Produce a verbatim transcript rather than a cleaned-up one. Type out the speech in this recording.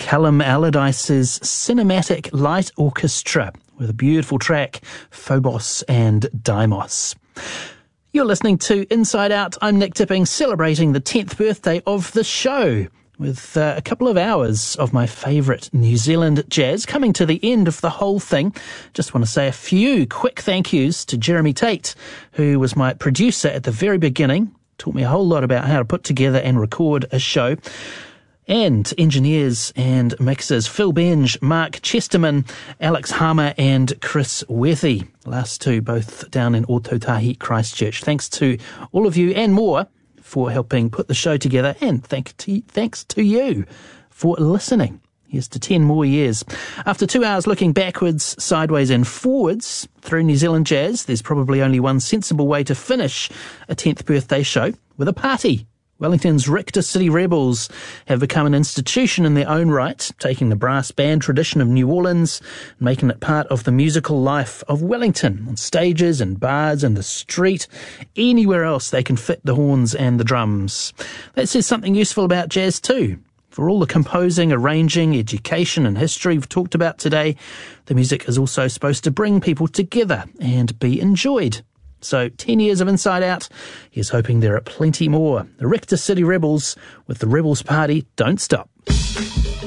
Callum Allardyce's Cinematic Light Orchestra with a beautiful track, Phobos and Deimos. You're listening to Inside Out. I'm Nick Tipping, celebrating the tenth birthday of the show with uh, a couple of hours of my favourite New Zealand jazz. Coming to the end of the whole thing, just want to say a few quick thank yous to Jeremy Tate, who was my producer at the very beginning, taught me a whole lot about how to put together and record a show. And engineers and mixers, Phil Benge, Mark Chesterman, Alex Harmer and Chris Worthy. Last two both down in Ōtautahi, Christchurch. Thanks to all of you and more for helping put the show together, and thank to, thanks to you for listening. Here's to ten more years. After two hours looking backwards, sideways and forwards through New Zealand jazz, there's probably only one sensible way to finish a tenth birthday show: with a party. Wellington's Richter City Rebels have become an institution in their own right, taking the brass band tradition of New Orleans and making it part of the musical life of Wellington, on stages and bars and the street, anywhere else they can fit the horns and the drums. That says something useful about jazz too. For all the composing, arranging, education and history we've talked about today, the music is also supposed to bring people together and be enjoyed. So, ten years of Inside Out, here's hoping there are plenty more. The Richter City Rebels with the Rebels Party Don't Stop.